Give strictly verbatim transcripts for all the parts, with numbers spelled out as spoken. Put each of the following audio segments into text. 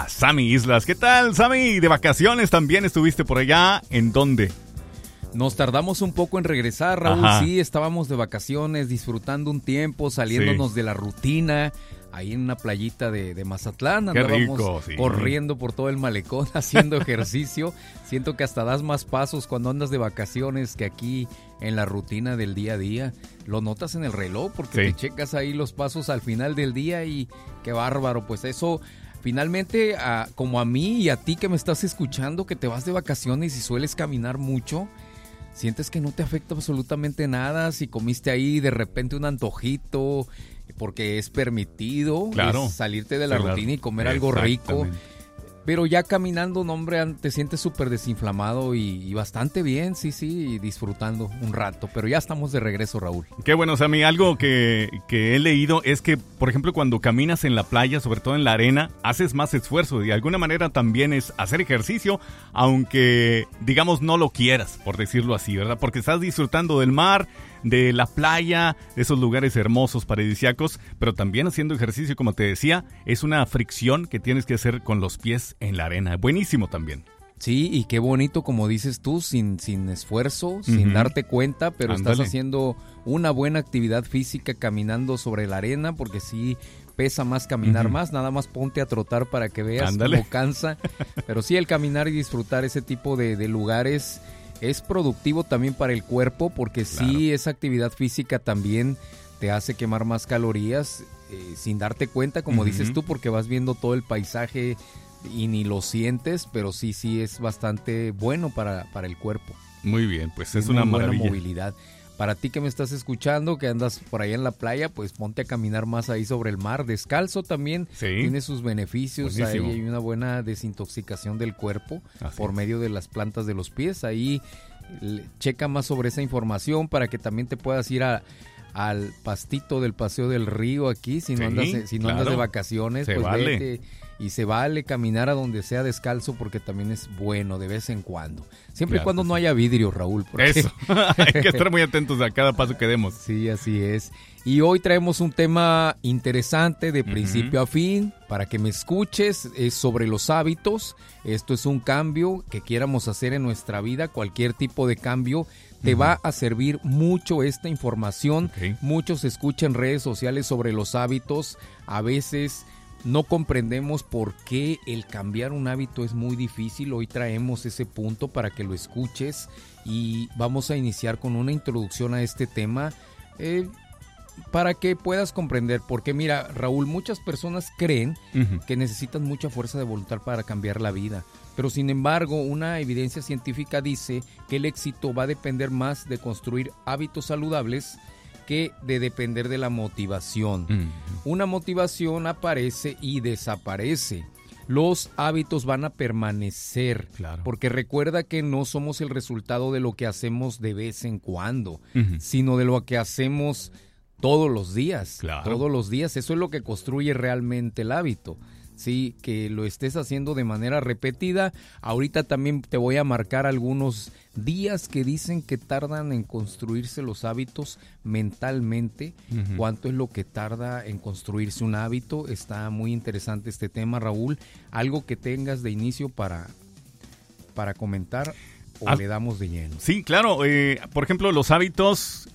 a Sammy Islas. ¿Qué tal, Sammy? ¿De vacaciones también estuviste por allá? ¿En dónde? Nos tardamos un poco en regresar, Raúl. Ajá. Sí, estábamos de vacaciones, disfrutando un tiempo, saliéndonos Sí. de la rutina. Ahí en una playita de, de Mazatlán, Qué andábamos rico, sí. corriendo por todo el malecón, haciendo ejercicio. Siento que hasta das más pasos cuando andas de vacaciones que aquí en la rutina del día a día. Lo notas en el reloj porque Sí. te checas ahí los pasos al final del día y qué bárbaro. Pues eso, finalmente, a, como a mí y a ti que me estás escuchando, que te vas de vacaciones y sueles caminar mucho, sientes que no te afecta absolutamente nada si comiste ahí de repente un antojito, porque es permitido Claro. es salirte de la Sí, claro. rutina y comer algo rico. Exactamente. Pero ya caminando, no, hombre, te sientes súper desinflamado y, y bastante bien, sí, sí, y disfrutando un rato. Pero ya estamos de regreso, Raúl. Qué bueno, Sammy. Algo que, que he leído es que, por ejemplo, cuando caminas en la playa, sobre todo en la arena, haces más esfuerzo. Y de alguna manera también es hacer ejercicio, aunque, digamos, no lo quieras, por decirlo así, ¿verdad? Porque estás disfrutando del mar, de la playa, de esos lugares hermosos, paradisíacos, pero también haciendo ejercicio, como te decía, es una fricción que tienes que hacer con los pies en la arena. Buenísimo también. Sí, y qué bonito, como dices tú, sin, sin esfuerzo, sin Ujú. darte cuenta, pero Ándale. estás haciendo una buena actividad física caminando sobre la arena, porque sí pesa más caminar Ujú. más, nada más ponte a trotar para que veas Ándale. cómo cansa. Pero sí, el caminar y disfrutar ese tipo de, de lugares es productivo también para el cuerpo, porque Claro. sí, esa actividad física también te hace quemar más calorías eh, sin darte cuenta, como Ujú. dices tú, porque vas viendo todo el paisaje y ni lo sientes, pero sí, sí es bastante bueno para, para el cuerpo. Muy bien, pues es Muy una buena maravilla. movilidad. Para ti que me estás escuchando, que andas por allá en la playa, pues ponte a caminar más ahí sobre el mar. Descalzo también Sí. tiene sus beneficios. Buenísimo. Ahí hay una buena desintoxicación del cuerpo Así por es. medio de las plantas de los pies. Ahí le- checa más sobre esa información para que también te puedas ir a, al pastito del Paseo del Río aquí. Si no, Sí, andas, si no claro. andas de vacaciones, Se pues vale. vete. Y se vale caminar a donde sea descalzo porque también es bueno de vez en cuando. Siempre Claro y cuando que no sí. haya vidrio, Raúl. porque- Eso. Hay que estar muy atentos a cada paso que demos. Sí, así es. Y hoy traemos un tema interesante de principio a fin, para que me escuches, es sobre los hábitos. Esto es un cambio que quieramos hacer en nuestra vida, cualquier tipo de cambio. Te Ujú. va a servir mucho esta información. Ok. Muchos escuchan en redes sociales sobre los hábitos. A veces no comprendemos por qué el cambiar un hábito es muy difícil. Hoy traemos ese punto para que lo escuches y vamos a iniciar con una introducción a este tema eh, para que puedas comprender. Porque mira, Raúl, muchas personas creen Ujú. que necesitan mucha fuerza de voluntad para cambiar la vida. Pero sin embargo, una evidencia científica dice que el éxito va a depender más de construir hábitos saludables que de depender de la motivación. Ujú. Una motivación aparece y desaparece. Los hábitos van a permanecer. Claro. Porque recuerda que no somos el resultado de lo que hacemos de vez en cuando, Ujú. sino de lo que hacemos todos los días. Claro. Todos los días. Eso es lo que construye realmente el hábito. Sí, que lo estés haciendo de manera repetida. Ahorita también te voy a marcar algunos días que dicen que tardan en construirse los hábitos mentalmente. Ujú. ¿Cuánto es lo que tarda en construirse un hábito? Está muy interesante este tema, Raúl. Algo que tengas de inicio para, para comentar o Ah, le damos de lleno. Sí, claro. eh, por ejemplo, los hábitos,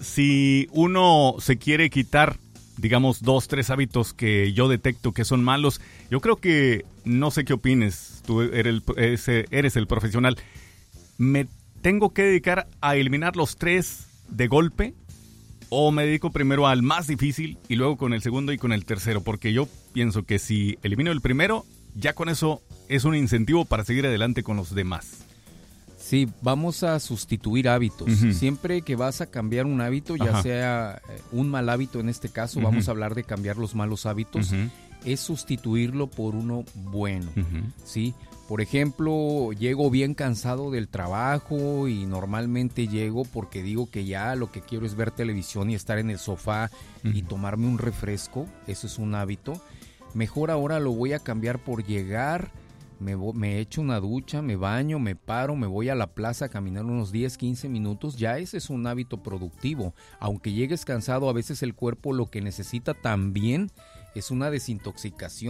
si uno se quiere quitar, digamos, dos, tres hábitos que yo detecto que son malos, yo creo que, no sé qué opines, tú eres el, eres, eres el profesional, ¿me tengo que dedicar a eliminar los tres de golpe o me dedico primero al más difícil y luego con el segundo y con el tercero? Porque yo pienso que si elimino el primero, ya con eso es un incentivo para seguir adelante con los demás. Sí, vamos a sustituir hábitos. Ujú. Siempre que vas a cambiar un hábito, ya Ajá. sea eh, un mal hábito en este caso, Ujú. vamos a hablar de cambiar los malos hábitos, Ujú. es sustituirlo por uno bueno. Ujú. ¿Sí? Por ejemplo, llego bien cansado del trabajo y normalmente llego porque digo que ya lo que quiero es ver televisión y estar en el sofá y Ujú. tomarme un refresco. Eso es un hábito. Mejor ahora lo voy a cambiar por llegar, me, vo- me echo una ducha, me baño, me paro, me voy a la plaza a caminar unos diez, quince minutos. Ya ese es un hábito productivo. Aunque llegues cansado, a veces el cuerpo lo que necesita también es una desintoxicación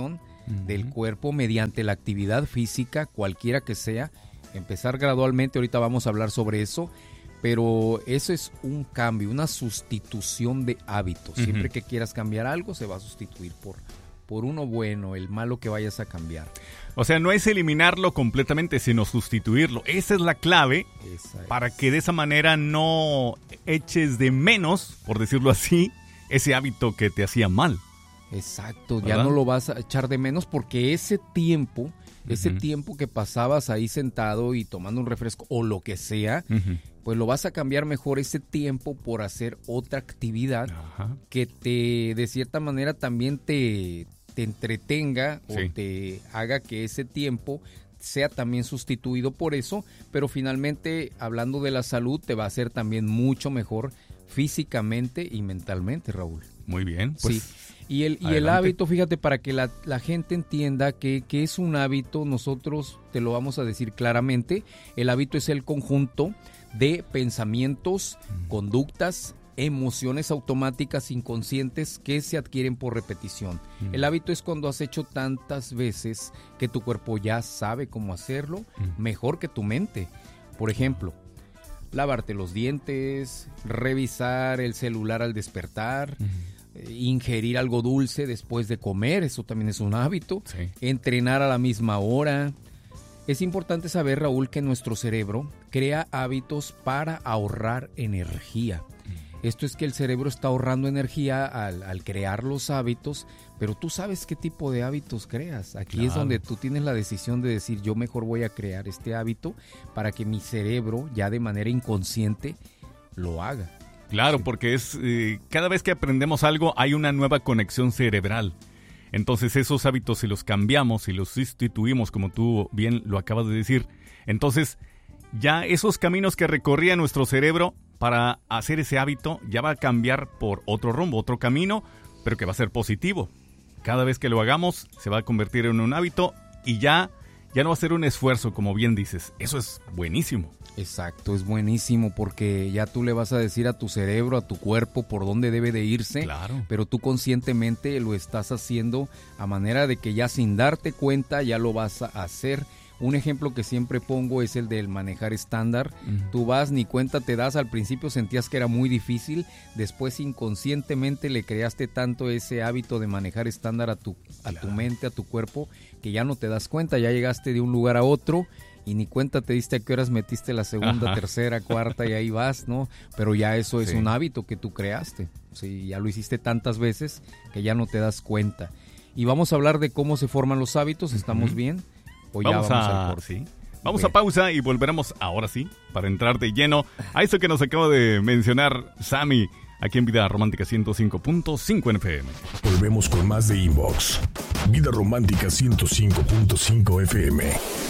uh-huh. del cuerpo mediante la actividad física, cualquiera que sea, empezar gradualmente, ahorita vamos a hablar sobre eso, pero eso es un cambio, una sustitución de hábitos. Uh-huh. Siempre que quieras cambiar algo, se va a sustituir por, por uno bueno, el malo que vayas a cambiar. O sea, no es eliminarlo completamente, sino sustituirlo. Esa es la clave esa para es. que de esa manera no eches de menos, por decirlo así, ese hábito que te hacía mal. Exacto, ¿verdad? Ya no lo vas a echar de menos porque ese tiempo, uh-huh. ese tiempo que pasabas ahí sentado y tomando un refresco o lo que sea, uh-huh. pues lo vas a cambiar mejor ese tiempo por hacer otra actividad uh-huh. que te, de cierta manera también te... te entretenga sí. o te haga que ese tiempo sea también sustituido por eso, pero finalmente, hablando de la salud, te va a hacer también mucho mejor físicamente y mentalmente, Raúl. Muy bien. Pues, sí. Y el, y el hábito, fíjate, para que la, la gente entienda que, que es un hábito, nosotros te lo vamos a decir claramente, el hábito es el conjunto de pensamientos, mm. conductas, emociones automáticas inconscientes que se adquieren por repetición. Mm. El hábito es cuando has hecho tantas veces que tu cuerpo ya sabe cómo hacerlo, mm. mejor que tu mente. Por ejemplo, lavarte los dientes, revisar el celular al despertar, mm. eh, ingerir algo dulce después de comer, eso también es un hábito. Sí. Entrenar a la misma hora. Es importante saber, Raúl, que nuestro cerebro crea hábitos para ahorrar energía. Esto es que el cerebro está ahorrando energía al, al crear los hábitos, pero tú sabes qué tipo de hábitos creas. Aquí claro. es donde tú tienes la decisión de decir, yo mejor voy a crear este hábito para que mi cerebro ya de manera inconsciente lo haga. Claro, sí. porque es eh, cada vez que aprendemos algo hay una nueva conexión cerebral. Entonces esos hábitos, si los cambiamos, si los sustituimos, como tú bien lo acabas de decir, entonces ya esos caminos que recorría nuestro cerebro para hacer ese hábito ya va a cambiar por otro rumbo, otro camino, pero que va a ser positivo. Cada vez que lo hagamos se va a convertir en un hábito y ya, ya no va a ser un esfuerzo, como bien dices. Eso es buenísimo. Exacto, es buenísimo porque ya tú le vas a decir a tu cerebro, a tu cuerpo por dónde debe de irse, claro. pero tú conscientemente lo estás haciendo a manera de que ya sin darte cuenta ya lo vas a hacer. Un ejemplo que siempre pongo es el del manejar estándar. Uh-huh. Tú vas, ni cuenta te das, al principio sentías que era muy difícil, después inconscientemente le creaste tanto ese hábito de manejar estándar a tu, a claro. tu mente, a tu cuerpo, que ya no te das cuenta, ya llegaste de un lugar a otro y ni cuenta te diste a qué horas metiste la segunda, Ajá. tercera, cuarta y ahí vas, ¿no? Pero ya eso es sí. un hábito que tú creaste, sí, ya lo hiciste tantas veces que ya no te das cuenta. Y vamos a hablar de cómo se forman los hábitos, ¿estamos uh-huh. bien? O ya vamos, vamos a, al sí. Vamos Bien. a pausa y volveremos ahora sí para entrar de lleno a eso que nos acaba de mencionar Sammy aquí en Vida Romántica ciento cinco punto cinco en F M. Volvemos con más de Inbox. Vida Romántica ciento cinco punto cinco F M.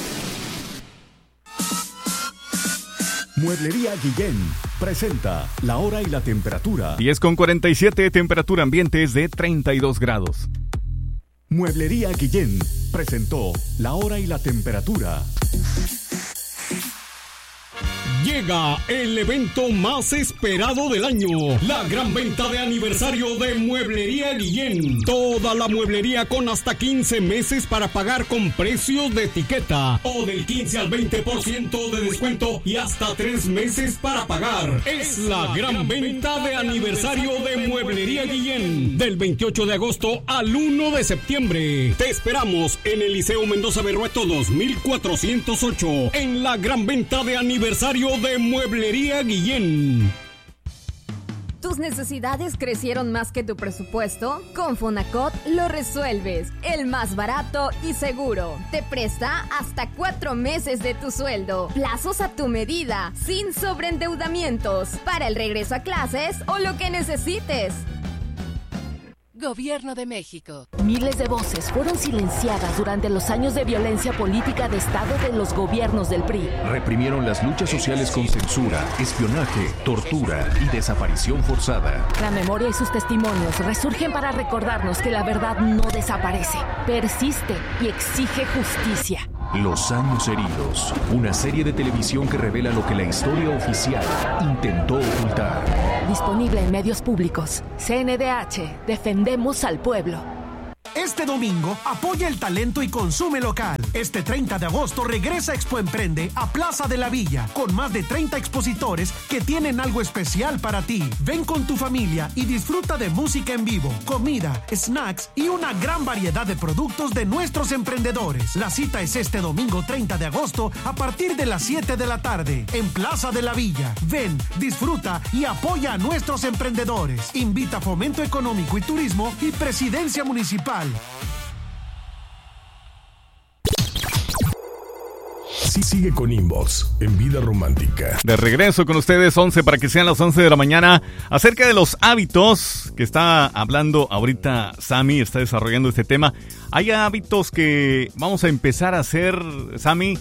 Mueblería Guillén presenta la hora y la temperatura. diez con cuarenta y siete, temperatura ambiente es de treinta y dos grados. Mueblería Guillén presentó la hora y la temperatura. Llega el evento más esperado del año, la gran venta de aniversario de Mueblería Guillén. Toda la mueblería con hasta quince meses para pagar con precios de etiqueta o del quince al veinte por ciento de descuento y hasta tres meses para pagar. Es la gran venta de aniversario de Mueblería Guillén, del veintiocho de agosto al uno de septiembre. Te esperamos en el Liceo Mendoza Berrueto dos mil cuatrocientos ocho, en la gran venta de aniversario de Mueblería Guillén. ¿Tus necesidades crecieron más que tu presupuesto? Con Fonacot lo resuelves. El más barato y seguro. Te presta hasta cuatro meses de tu sueldo. Plazos a tu medida, sin sobreendeudamientos. Para el regreso a clases o lo que necesites. Gobierno de México. Miles de voces fueron silenciadas durante los años de violencia política de Estado de los gobiernos del P R I. Reprimieron las luchas sociales con censura, espionaje, tortura y desaparición forzada. La memoria y sus testimonios resurgen para recordarnos que la verdad no desaparece, persiste y exige justicia. Los años heridos, una serie de televisión que revela lo que la historia oficial intentó ocultar. Disponible en medios públicos. C N D H, defendemos al pueblo. Este domingo, apoya el talento y consume local. Este treinta de agosto regresa Expo Emprende a Plaza de la Villa, con más de treinta expositores que tienen algo especial para ti. Ven con tu familia y disfruta de música en vivo, comida, snacks y una gran variedad de productos de nuestros emprendedores. La cita es este domingo treinta de agosto a partir de las siete de la tarde en Plaza de la Villa. Ven, disfruta y apoya a nuestros emprendedores. Invita Fomento Económico y Turismo y Presidencia Municipal. Sí, sigue con Inbox en Vida Romántica. De regreso con ustedes, once para que sean las once de la mañana, acerca de los hábitos que está hablando ahorita Sammy, está desarrollando este tema. Hay hábitos que vamos a empezar a hacer, Sammy,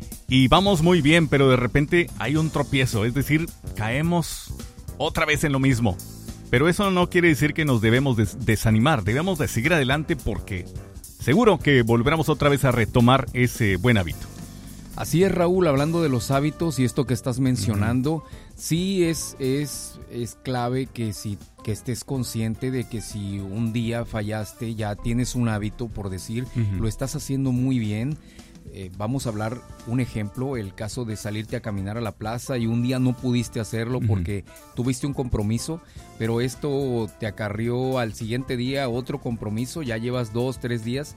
y vamos muy bien, pero de repente hay un tropiezo, es decir, caemos otra vez en lo mismo. Pero eso no quiere decir que nos debemos des- desanimar, debemos de seguir adelante porque seguro que volveremos otra vez a retomar ese buen hábito. Así es, Raúl, hablando de los hábitos y esto que estás mencionando, uh-huh. sí es, es, es clave que, si, que estés consciente de que si un día fallaste, ya tienes un hábito, por decir, uh-huh. lo estás haciendo muy bien. Eh, vamos a hablar un ejemplo, el caso de salirte a caminar a la plaza y un día no pudiste hacerlo uh-huh. porque tuviste un compromiso, pero esto te acarrió al siguiente día otro compromiso, ya llevas dos, tres días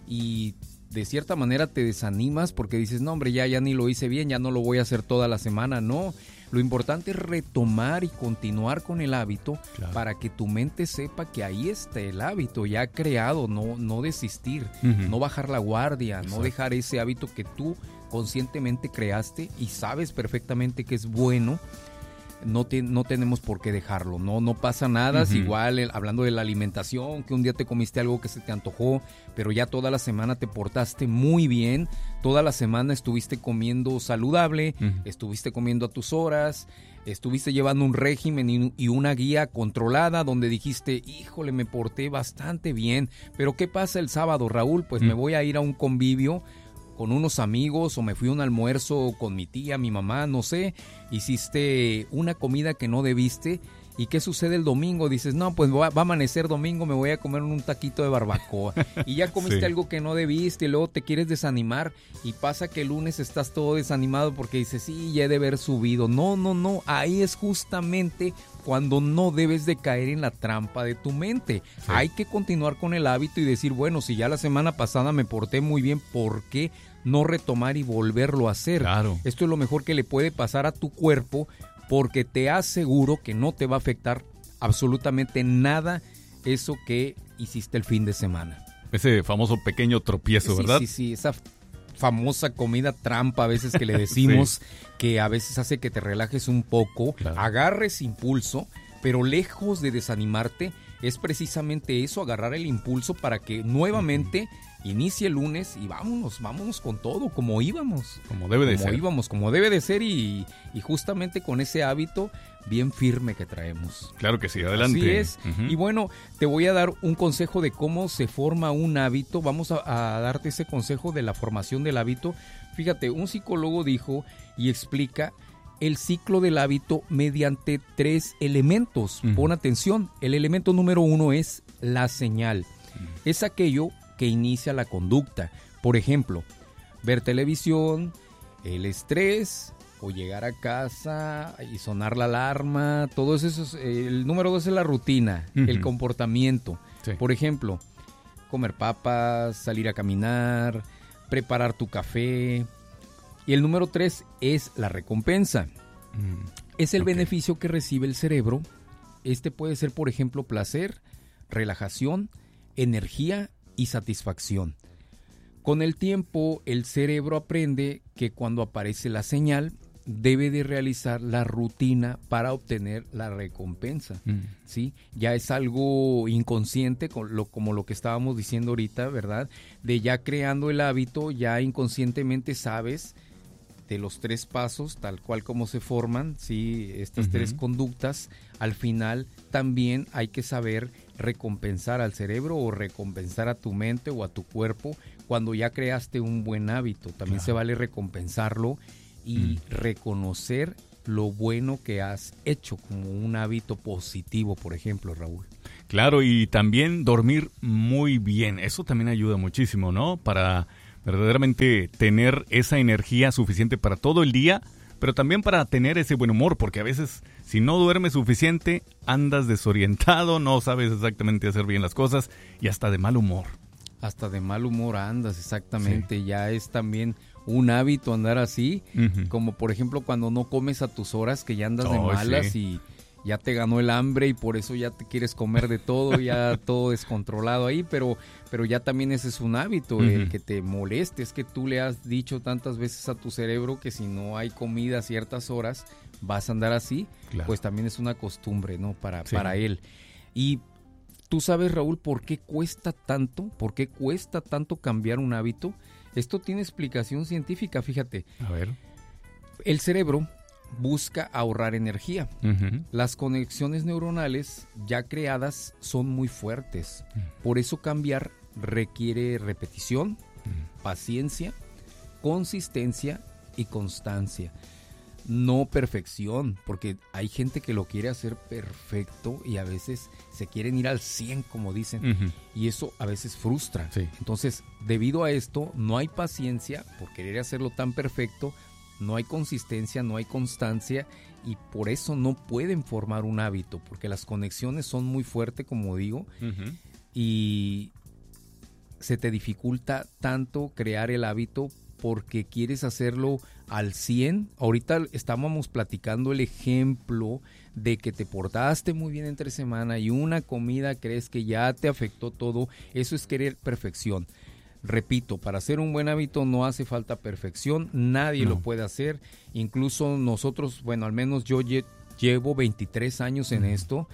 y de cierta manera te desanimas porque dices, no hombre, ya, ya ni lo hice bien, ya no lo voy a hacer toda la semana. No, lo importante es retomar y continuar con el hábito, claro, para que tu mente sepa que ahí está el hábito ya creado, no, no desistir, uh-huh. no bajar la guardia, exacto, no dejar ese hábito que tú conscientemente creaste y sabes perfectamente que es bueno. No, te, no tenemos por qué dejarlo, no, no pasa nada, uh-huh. es igual el, hablando de la alimentación, que un día te comiste algo que se te antojó, pero ya toda la semana te portaste muy bien, toda la semana estuviste comiendo saludable, uh-huh. estuviste comiendo a tus horas, estuviste llevando un régimen y, y una guía controlada donde dijiste, híjole, me porté bastante bien, pero ¿qué pasa el sábado, Raúl? Pues uh-huh. me voy a ir a un convivio con unos amigos o me fui a un almuerzo con mi tía, mi mamá, no sé, hiciste una comida que no debiste. ¿Y qué sucede el domingo? Dices, no, pues va a amanecer domingo, me voy a comer un taquito de barbacoa. Y ya comiste sí. algo que no debiste y luego te quieres desanimar y pasa que el lunes estás todo desanimado porque dices, sí, ya he de haber subido. No, no, no, ahí es justamente cuando no debes de caer en la trampa de tu mente. Sí. Hay que continuar con el hábito y decir, bueno, si ya la semana pasada me porté muy bien, ¿por qué no retomar y volverlo a hacer? Claro. Esto es lo mejor que le puede pasar a tu cuerpo, porque te aseguro que no te va a afectar absolutamente nada eso que hiciste el fin de semana. Ese famoso pequeño tropiezo, sí, ¿verdad? Sí, sí, esa famosa comida trampa a veces que le decimos, sí. que a veces hace que te relajes un poco, claro. agarres impulso, pero lejos de desanimarte, es precisamente eso, agarrar el impulso para que nuevamente inicie el lunes y vámonos, vámonos con todo, como íbamos. Como debe de como ser. Como íbamos, como debe de ser y, y justamente con ese hábito bien firme que traemos. Claro que sí, adelante. Así es. Uh-huh. Y bueno, te voy a dar un consejo de cómo se forma un hábito. Vamos a, a darte ese consejo de la formación del hábito. Fíjate, un psicólogo dijo y explica el ciclo del hábito mediante tres elementos. Uh-huh. Pon atención, el elemento número uno es la señal. Uh-huh. Es aquello que inicia la conducta. Por ejemplo, ver televisión, el estrés, o llegar a casa y sonar la alarma, todo eso. El número dos es la rutina, uh-huh. el comportamiento. Sí. Por ejemplo, comer papas, salir a caminar, preparar tu café. Y el número tres es la recompensa. Mm. Es el okay. beneficio que recibe el cerebro. Este puede ser, por ejemplo, placer, relajación, energía y satisfacción. Con el tiempo, el cerebro aprende que cuando aparece la señal, debe de realizar la rutina para obtener la recompensa. Mm. ¿Sí? Ya es algo inconsciente, como lo que estábamos diciendo ahorita, ¿verdad? De ya creando el hábito, ya inconscientemente sabes de los tres pasos, tal cual como se forman, ¿sí? Estas uh-huh. tres conductas. Al final también hay que saber recompensar al cerebro o recompensar a tu mente o a tu cuerpo cuando ya creaste un buen hábito. También claro. se vale recompensarlo y mm. reconocer lo bueno que has hecho como un hábito positivo, por ejemplo, Raúl. Claro, y también dormir muy bien. Eso también ayuda muchísimo, ¿no? Para verdaderamente tener esa energía suficiente para todo el día, pero también para tener ese buen humor, porque a veces si no duermes suficiente, andas desorientado, no sabes exactamente hacer bien las cosas y hasta de mal humor. Hasta de mal humor andas, exactamente. Sí. Ya es también un hábito andar así, uh-huh. como por ejemplo cuando no comes a tus horas, que ya andas oh, de malas sí. y ya te ganó el hambre y por eso ya te quieres comer de todo, ya todo descontrolado ahí, pero, pero ya también ese es un hábito, uh-huh. el que te moleste. Es que tú le has dicho tantas veces a tu cerebro que si no hay comida a ciertas horas vas a andar así, claro. pues también es una costumbre, ¿no? Para, sí. para él. Y tú sabes, Raúl, ¿por qué cuesta tanto? ¿Por qué cuesta tanto cambiar un hábito? Esto tiene explicación científica, fíjate. A ver. El cerebro busca ahorrar energía. Uh-huh. Las conexiones neuronales ya creadas son muy fuertes. Uh-huh. Por eso cambiar requiere repetición, uh-huh. paciencia, consistencia y constancia. No perfección, porque hay gente que lo quiere hacer perfecto y a veces se quieren ir al cien, como dicen, uh-huh. y eso a veces frustra. Sí. Entonces, debido a esto, no hay paciencia por querer hacerlo tan perfecto, no hay consistencia, no hay constancia y por eso no pueden formar un hábito, porque las conexiones son muy fuertes, como digo, uh-huh. y se te dificulta tanto crear el hábito porque quieres hacerlo al cien. Ahorita estábamos platicando el ejemplo de que te portaste muy bien entre semana y una comida crees que ya te afectó todo. Eso es querer perfección. Repito, para hacer un buen hábito no hace falta perfección, nadie no. lo puede hacer. Incluso nosotros, bueno, al menos yo lle- llevo veintitrés años en uh-huh. esto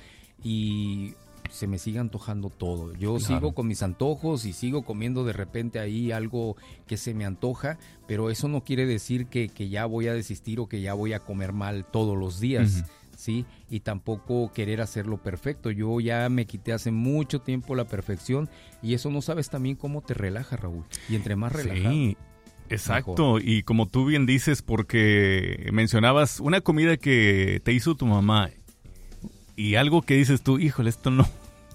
y se me sigue antojando todo. Yo claro. sigo con mis antojos y sigo comiendo de repente ahí algo que se me antoja, pero eso no quiere decir que, que ya voy a desistir o que ya voy a comer mal todos los días, uh-huh. ¿sí? Y tampoco querer hacerlo perfecto. Yo ya me quité hace mucho tiempo la perfección y eso no sabes también cómo te relaja, Raúl. Y entre más relajado. Sí, exacto. Mejor. Y como tú bien dices, porque mencionabas una comida que te hizo tu mamá y algo que dices tú, híjole, esto no,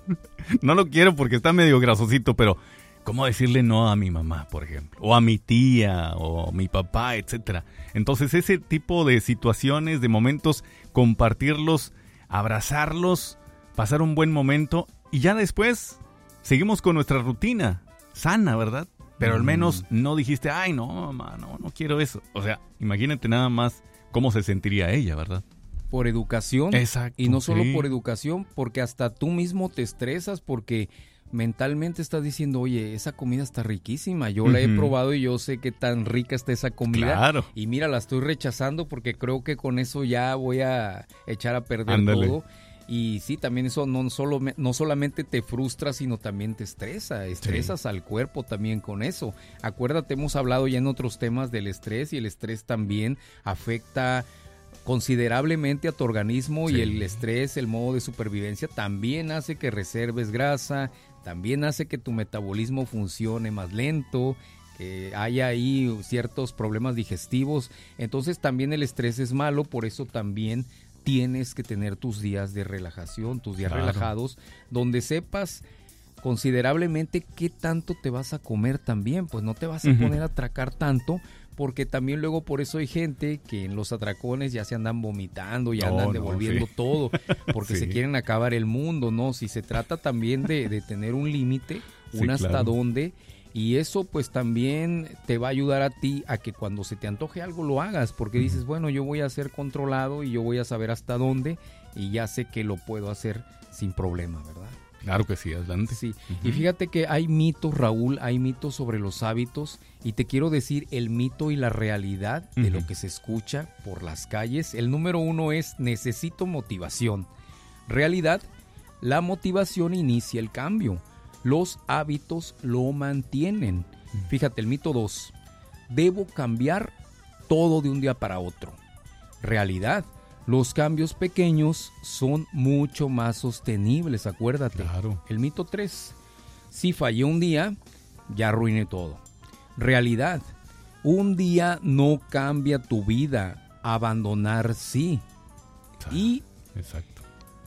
no lo quiero porque está medio grasosito, pero ¿cómo decirle no a mi mamá, por ejemplo? O a mi tía, o mi papá, etcétera. Entonces, ese tipo de situaciones, de momentos, compartirlos, abrazarlos, pasar un buen momento, y ya después seguimos con nuestra rutina sana, ¿verdad? Pero al menos no dijiste, ay, no, mamá, no, no quiero eso. O sea, imagínate nada más cómo se sentiría ella, ¿verdad? Por educación. Exacto. Y no solo sí. por educación, porque hasta tú mismo te estresas porque mentalmente estás diciendo, oye, esa comida está riquísima, yo uh-huh. la he probado y yo sé qué tan rica está esa comida. Claro. Y mira, la estoy rechazando porque creo que con eso ya voy a echar a perder Ándale. todo. Y sí, también eso no, solo, no solamente te frustra, sino también te estresa, estresas sí. al cuerpo también con eso. Acuérdate, hemos hablado ya en otros temas del estrés y el estrés también afecta considerablemente a tu organismo sí. y el estrés, el modo de supervivencia también hace que reserves grasa, también hace que tu metabolismo funcione más lento, que haya ahí ciertos problemas digestivos. Entonces también el estrés es malo, por eso también tienes que tener tus días de relajación, tus días claro. relajados, donde sepas considerablemente qué tanto te vas a comer también, pues no te vas a uh-huh. poner a atracar tanto, porque también luego por eso hay gente que en los atracones ya se andan vomitando, ya no, andan no, devolviendo sí. todo, porque sí. se quieren acabar el mundo, ¿no? Si se trata también de, de tener un límite, un sí, hasta claro. dónde, y eso pues también te va a ayudar a ti a que cuando se te antoje algo lo hagas, porque uh-huh. dices, bueno, yo voy a ser controlado y yo voy a saber hasta dónde, y ya sé que lo puedo hacer sin problema, ¿verdad? Claro que sí, adelante. Sí, uh-huh. y fíjate que hay mitos, Raúl, hay mitos sobre los hábitos, y te quiero decir el mito y la realidad uh-huh. de lo que se escucha por las calles. El número uno es, necesito motivación. Realidad, la motivación inicia el cambio. Los hábitos lo mantienen. Uh-huh. Fíjate, el mito dos, debo cambiar todo de un día para otro. Realidad, los cambios pequeños son mucho más sostenibles, acuérdate. Claro. El mito tres, si fallé un día, ya arruiné todo. Realidad, un día no cambia tu vida, abandonar sí. Ah, y exacto.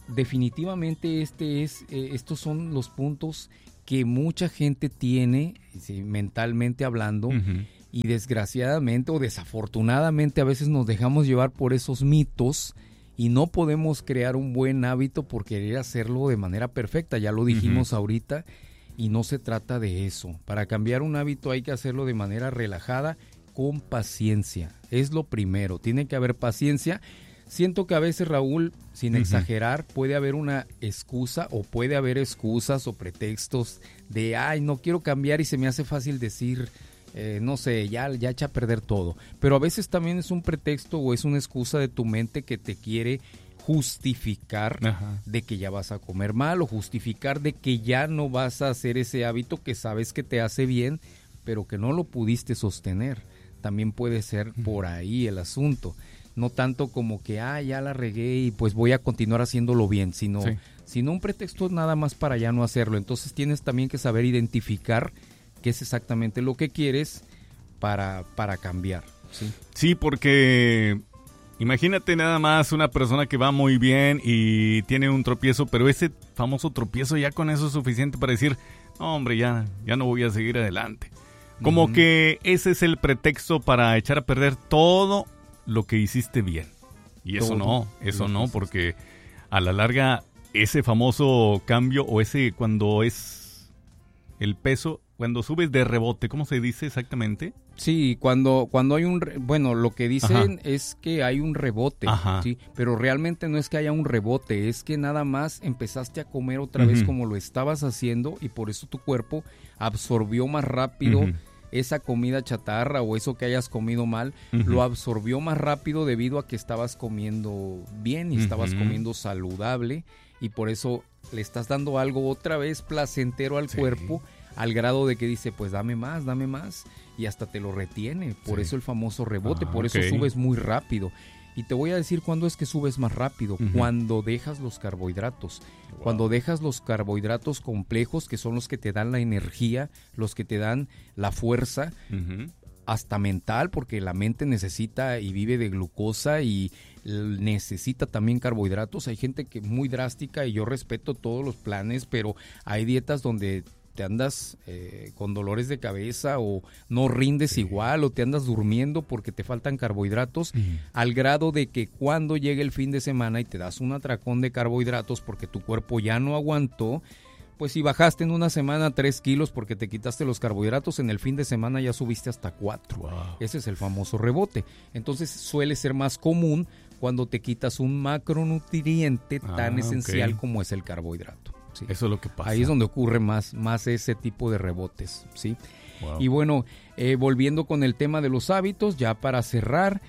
definitivamente este es, eh, estos son los puntos que mucha gente tiene, sí, mentalmente hablando, uh-huh. y desgraciadamente o desafortunadamente a veces nos dejamos llevar por esos mitos y no podemos crear un buen hábito por querer hacerlo de manera perfecta, ya lo dijimos uh-huh. ahorita, y no se trata de eso. Para cambiar un hábito hay que hacerlo de manera relajada, con paciencia, es lo primero, tiene que haber paciencia. Siento que a veces, Raúl, sin uh-huh. exagerar, puede haber una excusa o puede haber excusas o pretextos de, ay, no quiero cambiar y se me hace fácil decir, eh, no sé, ya, ya echa a perder todo. Pero a veces también es un pretexto o es una excusa de tu mente que te quiere justificar uh-huh. de que ya vas a comer mal o justificar de que ya no vas a hacer ese hábito que sabes que te hace bien, pero que no lo pudiste sostener. También puede ser uh-huh. por ahí el asunto. No tanto como que, ah, ya la regué y pues voy a continuar haciéndolo bien, sino, sí. sino un pretexto nada más para ya no hacerlo. Entonces tienes también que saber identificar qué es exactamente lo que quieres para, para cambiar. ¿Sí? Sí, porque imagínate nada más una persona que va muy bien y tiene un tropiezo, pero ese famoso tropiezo ya con eso es suficiente para decir, no, hombre, ya, ya no voy a seguir adelante. Como uh-huh. que ese es el pretexto para echar a perder todo lo que hiciste bien. Y eso Todo. no, eso no, porque a la larga ese famoso cambio o ese cuando es el peso, cuando subes de rebote, ¿cómo se dice exactamente? Sí, cuando cuando hay un, re, bueno, lo que dicen Ajá. es que hay un rebote, Ajá. sí, pero realmente no es que haya un rebote, es que nada más empezaste a comer otra uh-huh. vez como lo estabas haciendo y por eso tu cuerpo absorbió más rápido uh-huh. esa comida chatarra o eso que hayas comido mal, uh-huh. lo absorbió más rápido debido a que estabas comiendo bien y uh-huh. estabas comiendo saludable y por eso le estás dando algo otra vez placentero al sí. cuerpo al grado de que dice, pues dame más, dame más y hasta te lo retiene. Por sí. eso el famoso rebote, ah, por okay. eso subes muy rápido. Y te voy a decir cuándo es que subes más rápido, uh-huh. cuando dejas los carbohidratos. Wow. Cuando dejas los carbohidratos complejos, que son los que te dan la energía, los que te dan la fuerza, uh-huh. hasta mental, porque la mente necesita y vive de glucosa y necesita también carbohidratos. Hay gente que es muy drástica y yo respeto todos los planes, pero hay dietas donde te andas eh, con dolores de cabeza o no rindes sí. igual o te andas durmiendo porque te faltan carbohidratos uh-huh. al grado de que cuando llegue el fin de semana y te das un atracón de carbohidratos porque tu cuerpo ya no aguantó, pues si bajaste en una semana tres kilos porque te quitaste los carbohidratos, en el fin de semana ya subiste hasta cuatro. Wow. Ese es el famoso rebote. Entonces suele ser más común cuando te quitas un macronutriente ah, tan esencial okay. como es el carbohidrato. ¿Sí? Eso es lo que pasa. Ahí es donde ocurre más, más ese tipo de rebotes, ¿sí? Wow. Y bueno, eh, volviendo con el tema de los hábitos, ya para cerrar,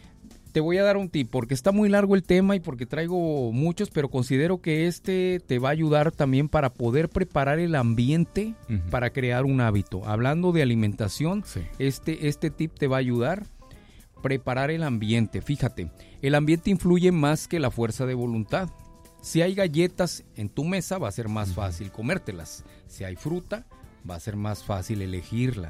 te voy a dar un tip, porque está muy largo el tema y porque traigo muchos, pero considero que este te va a ayudar también para poder preparar el ambiente uh-huh. para crear un hábito. Hablando de alimentación, sí. este, este tip te va a ayudar a preparar el ambiente. Fíjate, el ambiente influye más que la fuerza de voluntad. Si hay galletas en tu mesa, va a ser más fácil comértelas. Si hay fruta, va a ser más fácil elegirla.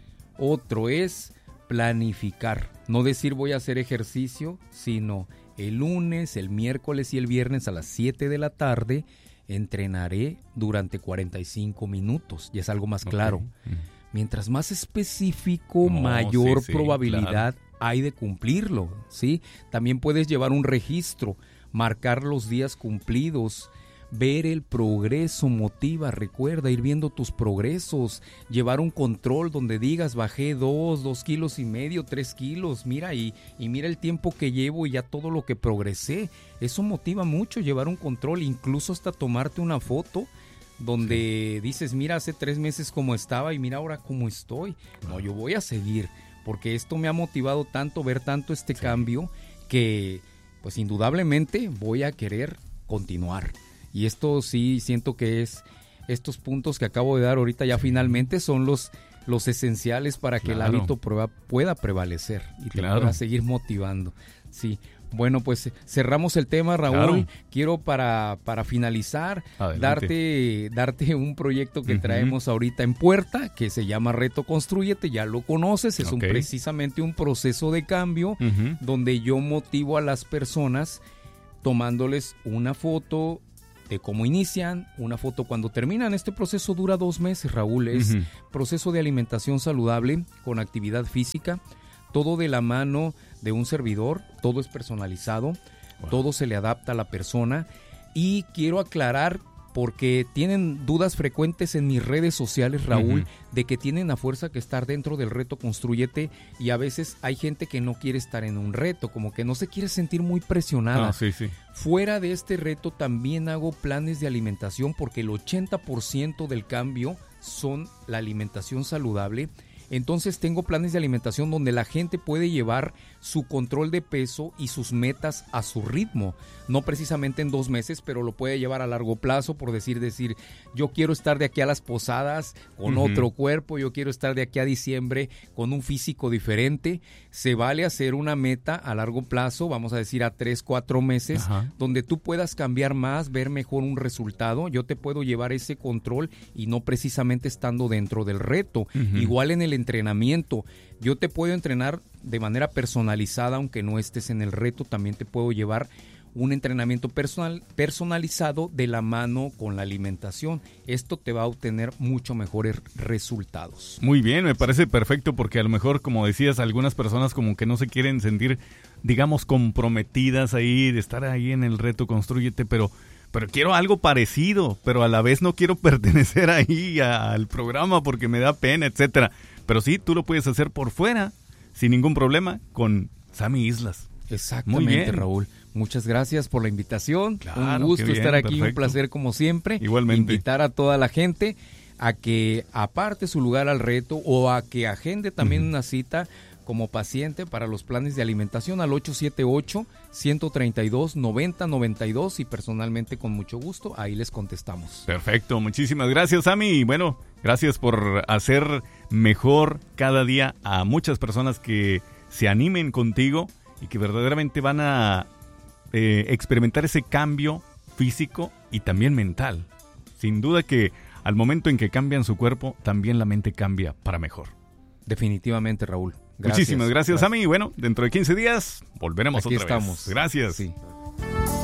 Otro es planificar. No decir voy a hacer ejercicio, sino el lunes, el miércoles y el viernes a las siete de la tarde entrenaré durante cuarenta y cinco minutos. Y es algo más claro. Okay. Mientras más específico, oh, mayor sí, sí, probabilidad claro. hay de cumplirlo, ¿sí? También puedes llevar un registro, marcar los días cumplidos, ver el progreso motiva, recuerda ir viendo tus progresos, llevar un control donde digas bajé dos, dos kilos y medio, tres kilos, mira y, y mira el tiempo que llevo y ya todo lo que progresé. Eso motiva mucho, llevar un control, incluso hasta tomarte una foto donde sí. dices, mira hace tres meses cómo estaba y mira ahora cómo estoy. No, yo voy a seguir, porque esto me ha motivado tanto, ver tanto este sí. cambio, que pues indudablemente voy a querer continuar. Y esto sí siento que es, estos puntos que acabo de dar ahorita ya finalmente son los, los esenciales para que claro. el hábito prueba, pueda prevalecer y te claro. pueda seguir motivando. Sí, bueno, pues cerramos el tema, Raúl. Claro. Quiero para, para finalizar darte, darte un proyecto que uh-huh. traemos ahorita en puerta, que se llama Reto Constrúyete, ya lo conoces, es okay. un, precisamente un proceso de cambio uh-huh. donde yo motivo a las personas tomándoles una foto de cómo inician, una foto cuando terminan. Este proceso dura dos meses, Raúl. Es uh-huh. proceso de alimentación saludable con actividad física, todo de la mano de un servidor, todo es personalizado, wow. todo se le adapta a la persona. Y quiero aclarar, porque tienen dudas frecuentes en mis redes sociales, Raúl, uh-huh. de que tienen a fuerza que estar dentro del reto Constrúyete, y a veces hay gente que no quiere estar en un reto, como que no se quiere sentir muy presionada. Ah, sí, sí. Fuera de este reto también hago planes de alimentación, porque el ochenta por ciento del cambio son la alimentación saludable. Entonces tengo planes de alimentación donde la gente puede llevar su control de peso y sus metas a su ritmo. No precisamente en dos meses, pero lo puede llevar a largo plazo, por decir, decir, yo quiero estar de aquí a las posadas con uh-huh. otro cuerpo, yo quiero estar de aquí a diciembre con un físico diferente. Se vale hacer una meta a largo plazo, vamos a decir a tres, cuatro meses, uh-huh. donde tú puedas cambiar más, ver mejor un resultado. Yo te puedo llevar ese control y no precisamente estando dentro del reto. Uh-huh. Igual en el entrenamiento, yo te puedo entrenar de manera personalizada, aunque no estés en el reto. También te puedo llevar un entrenamiento personal, personalizado de la mano con la alimentación. Esto te va a obtener mucho mejores resultados. Muy bien, me parece perfecto, porque a lo mejor, como decías, algunas personas como que no se quieren sentir, digamos, comprometidas ahí, de estar ahí en el reto Constrúyete, pero... pero quiero algo parecido, pero a la vez no quiero pertenecer ahí a, al programa porque me da pena, etcétera. Pero sí, tú lo puedes hacer por fuera, sin ningún problema, con Sammy Islas. Exactamente, muy bien. Raúl. Muchas gracias por la invitación. Claro, un gusto bien, estar aquí, perfecto. Un placer como siempre. Igualmente. Invitar a toda la gente a que aparte su lugar al reto o a que agende también uh-huh. una cita como paciente para los planes de alimentación al ocho siete ocho, uno tres dos, nueve cero nueve dos, y personalmente con mucho gusto ahí les contestamos. Perfecto, muchísimas gracias, Sammy. Y bueno, gracias por hacer mejor cada día a muchas personas que se animen contigo y que verdaderamente van a eh, experimentar ese cambio físico y también mental. Sin duda que al momento en que cambian su cuerpo, también la mente cambia para mejor. Definitivamente, Raúl. Gracias. Muchísimas gracias, gracias, Sammy. Y bueno, dentro de quince días volveremos Aquí otra estamos. vez. Gracias. Sí.